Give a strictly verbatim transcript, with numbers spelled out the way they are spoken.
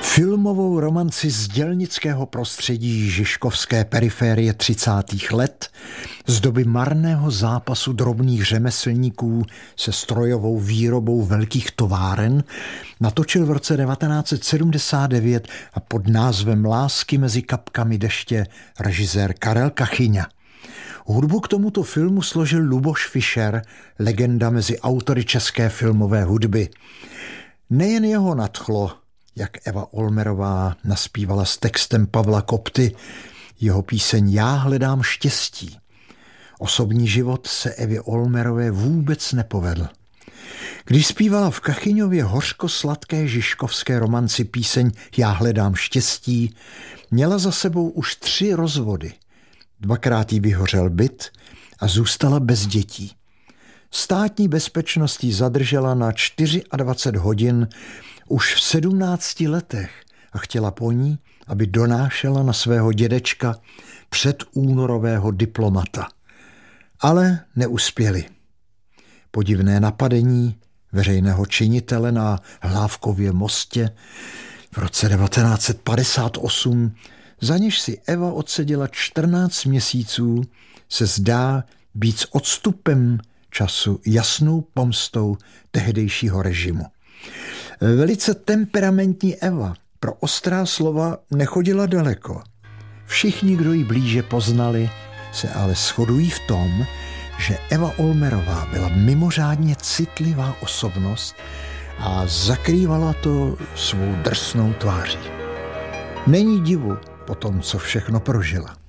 Filmovou romanci z dělnického prostředí žižkovské periférie třicátých let, z doby marného zápasu drobných řemeslníků se strojovou výrobou velkých továren, natočil v roce devatenáct set sedmdesát devět a pod názvem Lásky mezi kapkami deště režisér Karel Kachyňa. Hudbu k tomuto filmu složil Luboš Fischer, legenda mezi autory české filmové hudby. Nejen jeho nadchlo, jak Eva Olmerová naspívala s textem Pavla Kopty, jeho píseň Já hledám štěstí. Osobní život se Evě Olmerové vůbec nepovedl. Když zpívala v Kachyňově hořko-sladké žižkovské romanci píseň Já hledám štěstí, měla za sebou už tři rozvody. Dvakrát jí vyhořel byt a zůstala bez dětí. Státní bezpečnost ji zadržela na dvacet čtyři hodin už v sedmnácti letech a chtěla po ní, aby donášela na svého dědečka předúnorového diplomata. Ale neuspěli. Podivné napadení veřejného činitele na Hlávkově mostě v roce devatenáct set padesát osm, za něž si Eva odseděla čtrnáct měsíců, se zdá být s odstupem času jasnou pomstou tehdejšího režimu. Velice temperamentní Eva pro ostrá slova nechodila daleko. Všichni, kdo ji blíže poznali, se ale shodují v tom, že Eva Olmerová byla mimořádně citlivá osobnost a zakrývala to svou drsnou tváří. Není divu po tom, co všechno prožila.